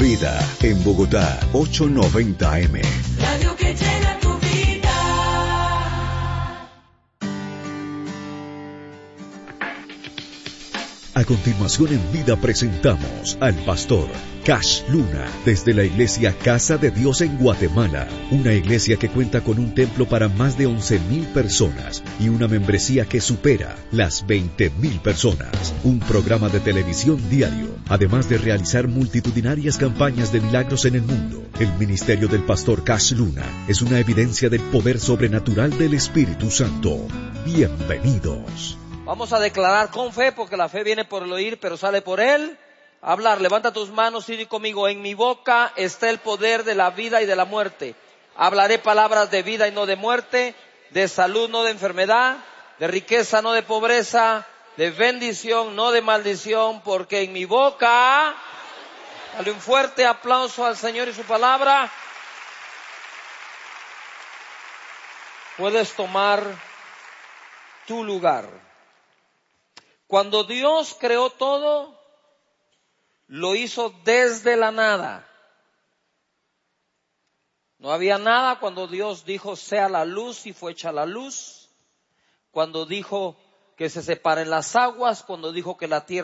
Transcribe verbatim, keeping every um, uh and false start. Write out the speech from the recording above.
Vida en Bogotá, ochocientos noventa A M. Radio que llena tu vida. A continuación en Vida presentamos al pastor Cash Luna desde la iglesia Casa de Dios en Guatemala, una iglesia que cuenta con un templo para más de once mil personas y una membresía que supera las veinte mil personas, un programa de televisión diario, además de realizar multitudinarias campañas de milagros en el mundo. El ministerio del pastor Cash Luna es una evidencia del poder sobrenatural del Espíritu Santo. Bienvenidos. Vamos a declarar con fe, porque la fe viene por el oír, pero sale por él. Hablar, levanta tus manos y di conmigo: en mi boca está el poder de la vida y de la muerte. Hablaré palabras de vida y no de muerte, de salud, no de enfermedad, de riqueza, no de pobreza, de bendición, no de maldición, porque en mi boca... Dale un fuerte aplauso al Señor y su palabra. Puedes tomar tu lugar. Cuando Dios creó todo, lo hizo desde la nada. No había nada cuando Dios dijo sea la luz y fue hecha la luz. Cuando dijo que se separen las aguas, cuando dijo que la tierra